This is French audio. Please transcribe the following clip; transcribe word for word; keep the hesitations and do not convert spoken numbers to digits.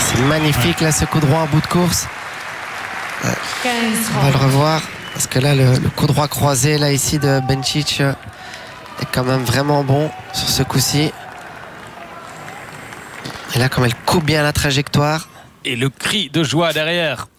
C'est magnifique là, ce coup droit en bout de course. Ouais. On va le revoir parce que là, le, le coup droit croisé là ici de Bencic est quand même vraiment bon sur ce coup-ci. Et là, comme elle coupe bien la trajectoire. Et le cri de joie derrière.